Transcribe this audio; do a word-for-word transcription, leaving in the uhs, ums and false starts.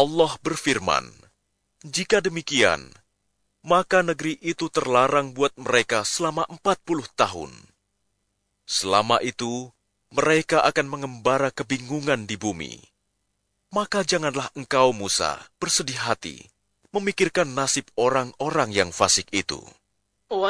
Allah berfirman, "Jika demikian, maka negeri itu terlarang buat mereka selama empat puluh tahun. Selama itu, mereka akan mengembara kebingungan di bumi. Maka janganlah engkau, Musa, bersedih hati, memikirkan nasib orang-orang yang fasik itu."